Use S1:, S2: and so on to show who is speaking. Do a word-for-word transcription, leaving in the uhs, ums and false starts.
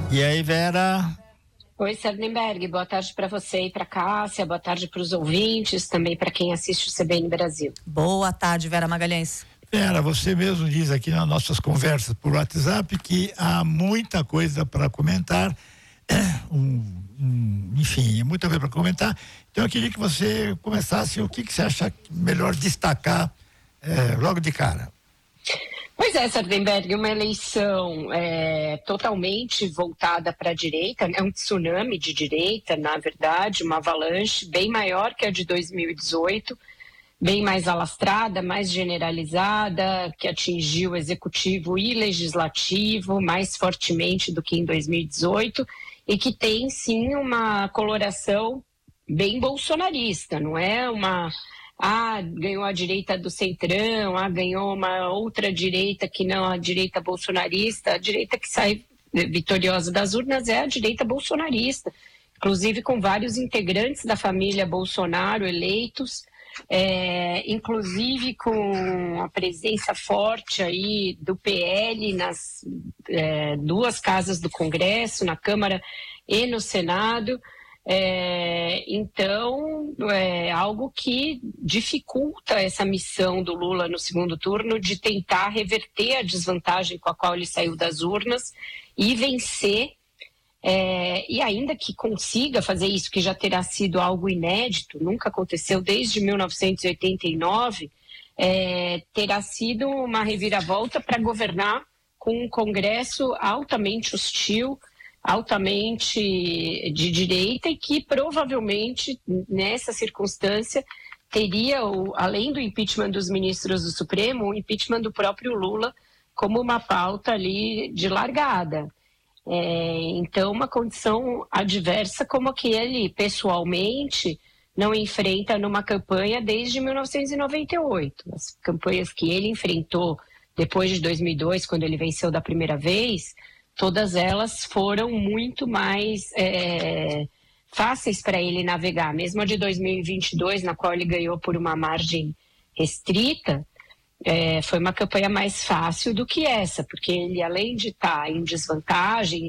S1: E aí, Vera?
S2: Oi, Sardenberg, boa tarde para você e para Cássia, boa tarde para os ouvintes, também para quem assiste o C B N Brasil.
S3: Boa tarde, Vera Magalhães.
S1: Vera, você mesmo diz aqui nas nossas conversas por WhatsApp que há muita coisa para comentar, um, um, enfim, muita coisa para comentar. Então eu queria que você começasse, o que, que você acha melhor destacar eh, logo de cara?
S2: Pois é, Sardenberg, uma eleição é, totalmente voltada para a direita, é um tsunami de direita, na verdade, uma avalanche bem maior que a de dois mil e dezoito, bem mais alastrada, mais generalizada, que atingiu o executivo e legislativo mais fortemente do que em dois mil e dezoito e que tem sim uma coloração bem bolsonarista, não é uma... Ah, ganhou a direita do Centrão, ah, ganhou uma outra direita que não a direita bolsonarista. A direita que sai vitoriosa das urnas é a direita bolsonarista, inclusive com vários integrantes da família Bolsonaro eleitos, é, inclusive com a presença forte aí do P L nas é, duas casas do Congresso, na Câmara e no Senado. É, então, é algo que dificulta essa missão do Lula no segundo turno de tentar reverter a desvantagem com a qual ele saiu das urnas e vencer, é, e ainda que consiga fazer isso, que já terá sido algo inédito, nunca aconteceu desde mil novecentos e oitenta e nove, é, terá sido uma reviravolta para governar com um Congresso altamente hostil, altamente de direita e que provavelmente nessa circunstância teria, o, além do impeachment dos ministros do Supremo, o impeachment do próprio Lula como uma pauta ali de largada. É, então, uma condição adversa como a que ele pessoalmente não enfrenta numa campanha desde mil novecentos e noventa e oito. As campanhas que ele enfrentou depois de dois mil e dois, quando ele venceu da primeira vez, todas elas foram muito mais é, fáceis para ele navegar. Mesmo a de dois mil e vinte e dois, na qual ele ganhou por uma margem restrita, é, foi uma campanha mais fácil do que essa, porque ele, além de estar em desvantagem,